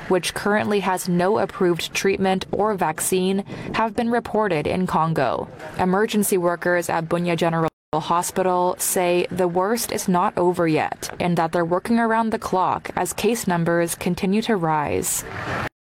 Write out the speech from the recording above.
which currently has no approved treatment or vaccine, have been reported in Congo. Emergency workers at Bunia General Hospital say the worst is not over yet and that they're working around the clock as case numbers continue to rise.